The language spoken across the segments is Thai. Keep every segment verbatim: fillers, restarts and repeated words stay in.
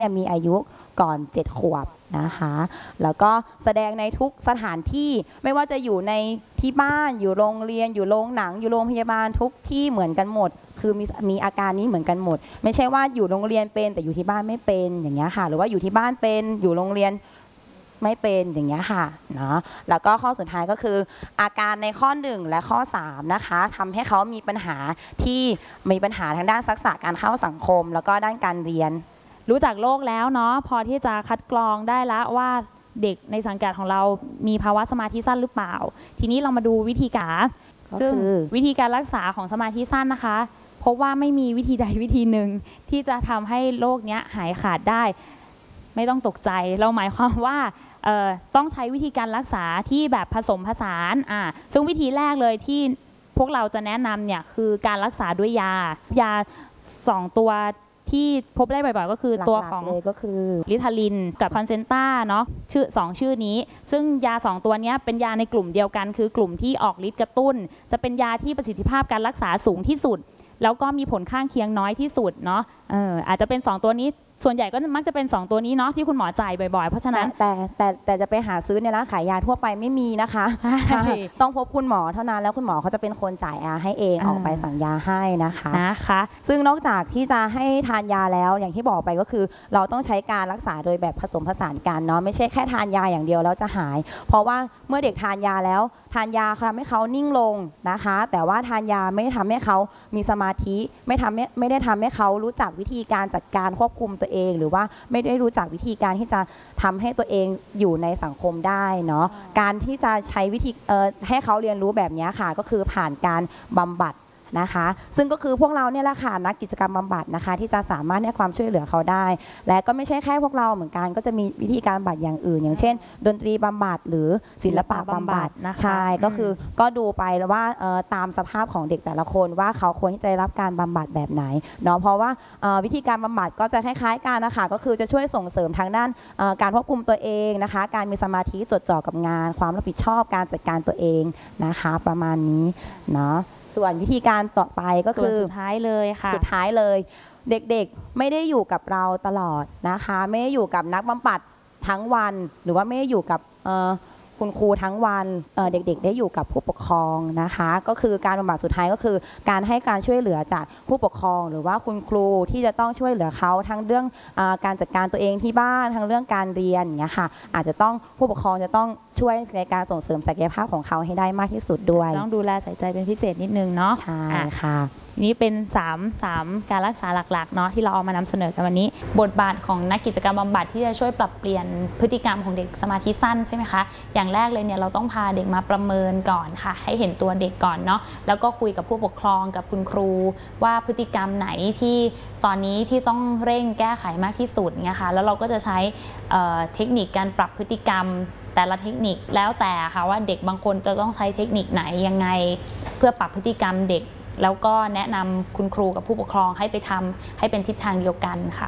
มีอายุก่อนเจ็ดขวบนะคะแล้วก็แสดงในทุกสถานที่ไม่ว่าจะอยู่ในที่บ้านอยู่โรงเรียนอยู่โรงหนังอยู่โรงพยาบาลทุกที่เหมือนกันหมดคือมีมีอาการนี้เหมือนกันหมดไม่ใช่ว่าอยู่โรงเรียนเป็นแต่อยู่ที่บ้านไม่เป็นอย่างเงี้ยค่ะหรือว่าอยู่ที่บ้านเป็นอยู่โรงเรียนไม่เป็นอย่างเงี้ยค่ะเนาะแล้วก็ข้อสุดท้ายก็คืออาการในข้อหนึ่งและข้อสามนะคะทำให้เขามีปัญหาที่มีปัญหาทางด้านทักษะการเข้าสังคมแล้วก็ด้านการเรียนรู้จักโรคแล้วเนาะพอที่จะคัดกรองได้ละว่าเด็กในสังกัดของเรามีภาวะสมาธิสั้นหรือเปล่าทีนี้เรามาดูวิธีการซึ่งวิธีการรักษาของสมาธิสั้นนะคะพบว่าไม่มีวิธีใดวิธีหนึ่งที่จะทำให้โรคนี้หายขาดได้ไม่ต้องตกใจเราหมายความว่าต้องใช้วิธีการรักษาที่แบบผสมผสานอ่าซึ่งวิธีแรกเลยที่พวกเราจะแนะนำเนี่ยคือการรักษาด้วยยายาสองตัวที่พบได้บ่อยๆก็คือตัวของก็คือลิทาลินกับคอนเซนต้าเนาะชื่อสองชื่อนี้ซึ่งยาสองตัวนี้เป็นยาในกลุ่มเดียวกันคือกลุ่มที่ออกฤทธิ์กระตุ้นจะเป็นยาที่ประสิทธิภาพการรักษาสูงที่สุดแล้วก็มีผลข้างเคียงน้อยที่สุดเนาะเอออาจจะเป็นสองตัวนี้ส่วนใหญ่ก็มักจะเป็นสองตัวนี้เนาะที่คุณหมอจ่ายบ่อยๆเพราะฉะนั้นแต่แต่แต่จะไปหาซื้อในร้านขายยาทั่วไปไม่มีนะคะต้องพบคุณหมอเท่านั้นแล้วคุณหมอเขาจะเป็นคนจ่ายยาให้เองออกไปสั่งยาให้นะคะนะคะซึ่งนอกจากที่จะให้ทานยาแล้วอย่างที่บอกไปก็คือเราต้องใช้การรักษาโดยแบบผสมผสานกันเนาะไม่ใช่แค่ทานยาอย่างเดียวแล้วจะหายเพราะว่าเมื่อเด็กทานยาแล้วทานยาทำให้เขานิ่งลงนะคะแต่ว่าทานยาไม่ทำให้เขามีสมาธิไม่ทำไม่ได้ทำให้เขารู้จักวิธีการจัดการควบคุมตัวเองหรือว่าไม่ได้รู้จักวิธีการที่จะทำให้ตัวเองอยู่ในสังคมได้เนาะการที่จะใช้วิธีให้เขาเรียนรู้แบบนี้ค่ะก็คือผ่านการบำบัดนะคะซึ่งก็คือพวกเราเนี่ยแหละค่ะนักกิจกรรมบำบัดนะคะที่จะสามารถให้ความช่วยเหลือเขาได้และก็ไม่ใช่แค่พวกเราเหมือนกันก็จะมีวิธีการบำบัดอย่างอื่นอย่างเช่นดนตรีบำบัดหรือศิลปะบำบัดใช่ก็คือก็ดูไปแล้วว่าตามสภาพของเด็กแต่ละคนว่าเขาควรที่จะรับการบำบัดแบบไหนเนาะเพราะว่าวิธีการบำบัดก็จะคล้ายๆกันนะคะก็คือจะช่วยส่งเสริมทางด้านการควบคุมตัวเองนะคะการมีสมาธิจดจ่อกับงานความรับผิดชอบการจัดการตัวเองนะคะประมาณนี้เนาะส่วนวิธีการต่อไปก็คือสุดท้ายเลยค่ะสุดท้ายเลยเด็กๆไม่ได้อยู่กับเราตลอดนะคะไม่ได้อยู่กับนักบำบัดทั้งวันหรือว่าไม่ได้อยู่กับคุณครูทั้งวันเด็กๆได้อยู่กับผู้ปกครองนะคะก็คือการบำบัดสุดท้ายก็คือการให้การช่วยเหลือจากผู้ปกครองหรือว่าคุณครูที่จะต้องช่วยเหลือเขาทั้งเรื่องการจัดการตัวเองที่บ้านทั้งเรื่องการเรียนอย่างเงี้ยค่ะอาจจะต้องผู้ปกครองจะต้องช่วยในการส่งเสริมศักยภาพของเขาให้ได้มากที่สุดด้วยต้องดูแลใส่ใจเป็นพิเศษนิดนึงเนาะใช่ค่ะนี่เป็น3 3การรักษาหลักๆเนาะที่เราเอามานำเสนอกันวันนี้บทบาทของนักกิจกรรมบำบัดที่จะช่วยปรับเปลี่ยนพฤติกรรมของเด็กสมาธิสั้นใช่ไหมคะอย่างแรกเลยเนี่ยเราต้องพาเด็กมาประเมินก่อนค่ะให้เห็นตัวเด็กก่อนเนาะแล้วก็คุยกับผู้ปกครองกับคุณครูว่าพฤติกรรมไหนที่ตอนนี้ที่ต้องเร่งแก้ไขมากที่สุดเนี่ยค่ะแล้วเราก็จะใช้เทคนิคการปรับพฤติกรรมแต่ละเทคนิคแล้วแต่ค่ะว่าเด็กบางคนจะต้องใช้เทคนิคไหนยังไงเพื่อปรับพฤติกรรมเด็กแล้วก็แนะนำคุณครูกับผู้ปกครองให้ไปทำให้เป็นทิศทางเดียวกันค่ะ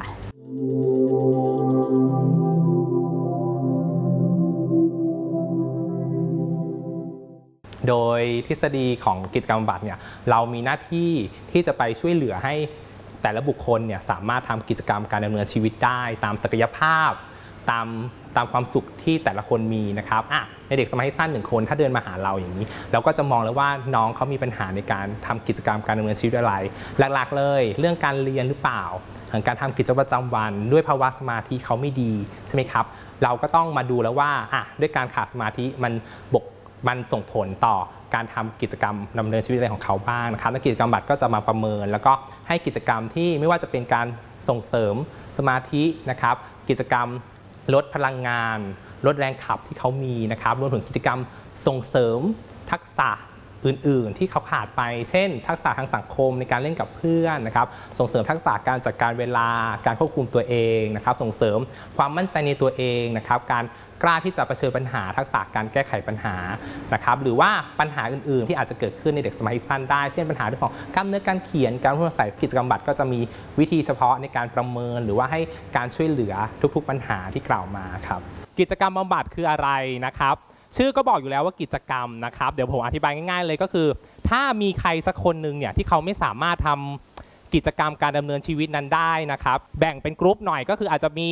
โดยทฤษฎีของกิจกรรมบำบัดเนี่ยเรามีหน้าที่ที่จะไปช่วยเหลือให้แต่ละบุคคลเนี่ยสามารถทำกิจกรรมการดำเนินชีวิตได้ตามศักยภาพตามตามความสุขที่แต่ละคนมีนะครับอ่ะในเด็กสมาธิสั้นหนึ่งคนถ้าเดินมาหาเราอย่างนี้เราก็จะมองแล้วว่าน้องเขามีปัญหาในการทำกิจกรรมการดำเนินชีวิตอะไรหลักๆเลยเรื่องการเรียนหรือเปล่าการทำกิจวัตรประจำวันด้วยภาวะสมาธิเขาไม่ดีใช่ไหมครับเราก็ต้องมาดูแล้วว่าอ่ะด้วยการขาดสมาธิมันบกมันส่งผลต่อการทำกิจกรรมดำเนินชีวิตอะไรของเขาบ้างนะครับนักกิจกรรมบัตรก็จะมาประเมินแล้วก็ให้กิจกรรมที่ไม่ว่าจะเป็นการส่งเสริมสมาธินะครับกิจกรรมลดพลังงานลดแรงขับที่เขามีนะครับรวมถึงกิจกรรมส่งเสริมทักษะอื่นๆที่เขาขาดไปเช่นทักษะทางสังคมในการเล่นกับเพื่อนนะครับส่งเสริมทักษะการจัดการเวลาการควบคุมตัวเองนะครับส่งเสริมความมั่นใจในตัวเองนะครับการกล้าที่จะเผชิญปัญหาทักษะการแก้ไขปัญหานะครับหรือว่าปัญหาอื่นๆที่อาจจะเกิดขึ้นในเด็กสมาธิสั้นได้เช่นปัญหาเรื่องของกล้ามเนื้อการเขียนการพูดภาษากิจกรรมบัตรก็จะมีวิธีเฉพาะในการประเมินหรือว่าให้การช่วยเหลือทุกๆปัญหาที่กล่าวมาครับกิจกรรมบำบัดคืออะไรนะครับชื่อก็บอกอยู่แล้วว่ากิจกรรมนะครับเดี๋ยวผมอธิบายง่ายๆเลยก็คือถ้ามีใครสักคนหนึ่งเนี่ยที่เขาไม่สามารถทำกิจกรรมการดำเนินชีวิตนั้นได้นะครับแบ่งเป็นกรุ๊ปหน่อยก็คืออาจจะมี